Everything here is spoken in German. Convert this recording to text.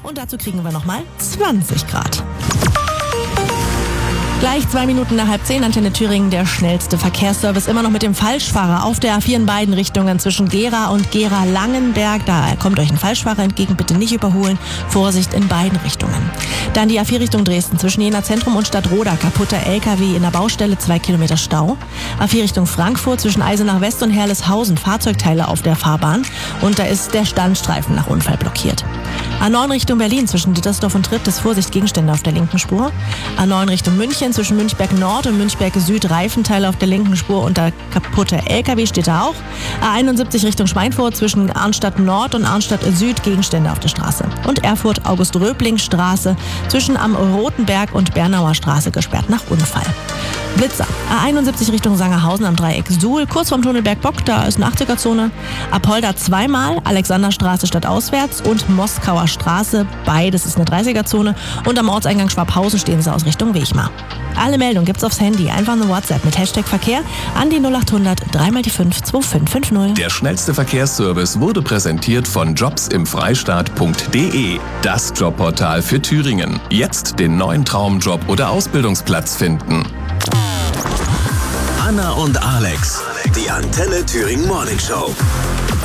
Und dazu kriegen wir nochmal 20 Grad. Gleich 2 Minuten nach 9:30, Antenne Thüringen, der schnellste Verkehrsservice. Immer noch mit dem Falschfahrer auf der A4 in beiden Richtungen zwischen Gera und Gera-Langenberg. Da kommt euch ein Falschfahrer entgegen, bitte nicht überholen. Vorsicht in beiden Richtungen. Dann die A4 Richtung Dresden zwischen Jena Zentrum und Stadtroda. Kaputter LKW in der Baustelle, 2 Kilometer Stau. A4 Richtung Frankfurt zwischen Eisenach West und Herleshausen. Fahrzeugteile auf der Fahrbahn. Und da ist der Standstreifen nach Unfall blockiert. A9 Richtung Berlin zwischen Dittersdorf und Tritt ist Vorsicht, Gegenstände auf der linken Spur. A9 Richtung München zwischen Münchberg Nord und Münchberg Süd, Reifenteile auf der linken Spur und der kaputte LKW steht da auch. A71 Richtung Schweinfurt zwischen Arnstadt Nord und Arnstadt Süd, Gegenstände auf der Straße. Und Erfurt August-Röbling-Straße zwischen am Rotenberg und Bernauer Straße gesperrt nach Unfall. Blitzer. A71 Richtung Sangerhausen am Dreieck Suhl, kurz vorm Tunnel Bergbock, da ist eine 80er-Zone. Apolda zweimal, Alexanderstraße stadtauswärts und Moskauer Straße, beides ist eine 30er-Zone. Und am Ortseingang Schwabhausen stehen sie aus Richtung Wechmar. Alle Meldungen gibt's aufs Handy, einfach eine WhatsApp mit Hashtag Verkehr an die 0800 3x5 2550. Der schnellste Verkehrsservice wurde präsentiert von jobsimfreistaat.de, das Jobportal für Thüringen. Jetzt den neuen Traumjob oder Ausbildungsplatz finden. Anna und Alex, die Antenne Thüringen Morning Show.